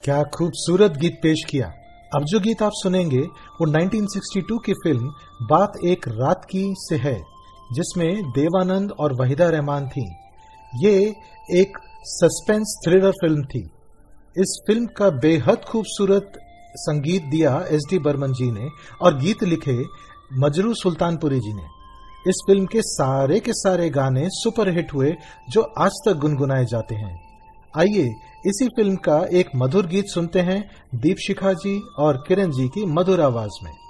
क्या खूबसूरत गीत पेश किया। अब जो गीत आप सुनेंगे वो 1962 की फिल्म बात एक रात की से है, जिसमें देवानंद और वहीदा रहमान थी। ये एक सस्पेंस थ्रिलर फिल्म थी। इस फिल्म का बेहद खूबसूरत संगीत दिया एस.डी. बर्मन जी ने और गीत लिखे मजरू सुल्तानपुरी जी ने। इस फिल्म के सारे गाने सुपरहिट हुए जो आज तक गुनगुनाए जाते हैं। आइए इसी फिल्म का एक मधुर गीत सुनते हैं दीपशिखा जी और किरण जी की मधुर आवाज में।